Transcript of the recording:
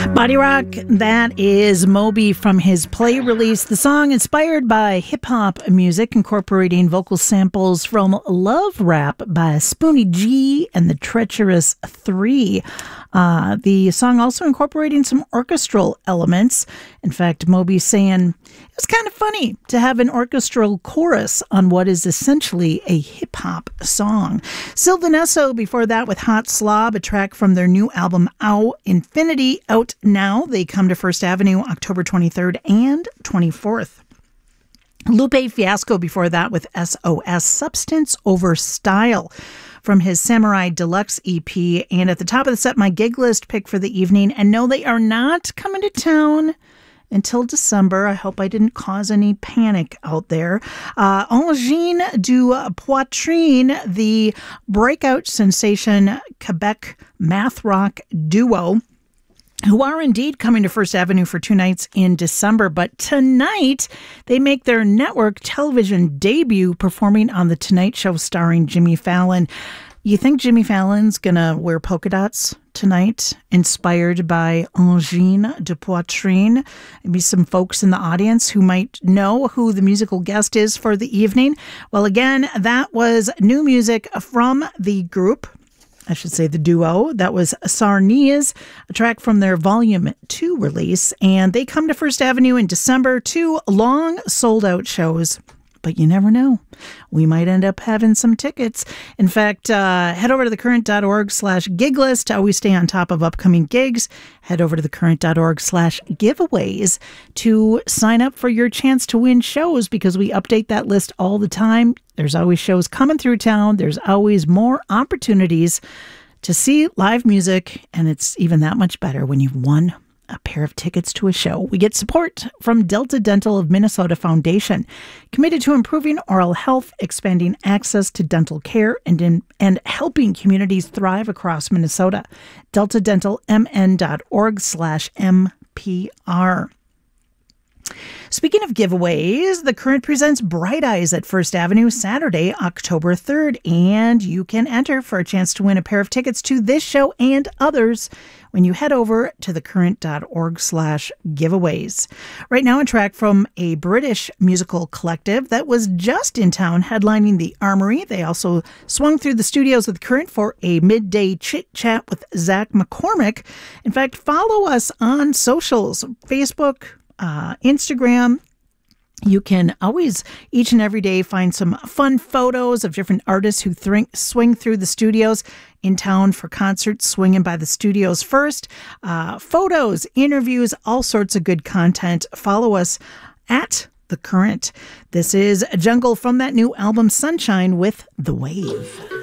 Body Rock, that is Moby from his Play release. The song inspired by hip-hop music, incorporating vocal samples from Love Rap by Spoonie G and the Treacherous Three. The song also incorporating some orchestral elements. In fact, Moby saying it was kind of funny to have an orchestral chorus on what is essentially a hip-hop song. Sylvan Esso before that with Hot Slob, a track from their new album Ow Infinity, out now. They come to First Avenue October 23rd and 24th. Lupe Fiasco before that with SOS, Substance Over Style, from his Samurai Deluxe EP. And at the top of the set, my gig list pick for the evening. And no, they are not coming to town until December. I hope I didn't cause any panic out there. Angine du Poitrine, the breakout sensation Quebec math rock duo, who are indeed coming to First Avenue for 2 nights in December. But tonight, they make their network television debut, performing on The Tonight Show starring Jimmy Fallon. You think Jimmy Fallon's going to wear polka dots tonight, inspired by Angine de Poitrine? Maybe some folks in the audience who might know who the musical guest is for the evening. Well, again, that was new music from the group. I should say the duo. That was Sarnias, a track from their Volume 2 release. And they come to First Avenue in December. 2 long sold-out shows. But you never know. We might end up having some tickets. In fact, head over to thecurrent.org/giglist to always stay on top of upcoming gigs. Head over to thecurrent.org/giveaways to sign up for your chance to win shows, because we update that list all the time. There's always shows coming through town. There's always more opportunities to see live music, and it's even that much better when you've won a pair of tickets to a show. We get support from Delta Dental of Minnesota Foundation, committed to improving oral health, expanding access to dental care, and helping communities thrive across Minnesota. DeltaDentalMN.org/MPR. Speaking of giveaways, The Current presents Bright Eyes at First Avenue Saturday, October 3rd, and you can enter for a chance to win a pair of tickets to this show and others when you head over to thecurrent.org/giveaways. Right now, a track from a British musical collective that was just in town headlining the Armory. They also swung through the studios of The Current for a midday chit-chat with Zach McCormick. In fact, follow us on socials, Facebook, Instagram. You can always, each and every day, find some fun photos of different artists who swing through the studios in town for concerts, swinging by the studios first. Photos, interviews, all sorts of good content. Follow us at The Current. This is Jungle from that new album Sunshine with The Wave.